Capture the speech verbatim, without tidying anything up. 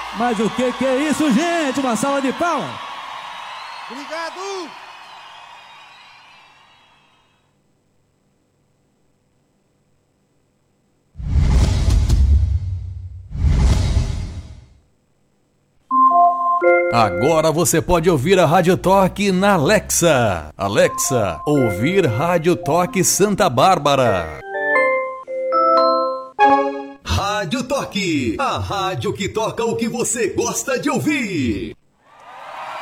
Mas o que que é isso, gente? Uma salva de palmas. Obrigado! Agora você pode ouvir a Rádio Toque na Alexa. Alexa, ouvir Rádio Toque Santa Bárbara. Rádio Toque, a rádio que toca o que você gosta de ouvir.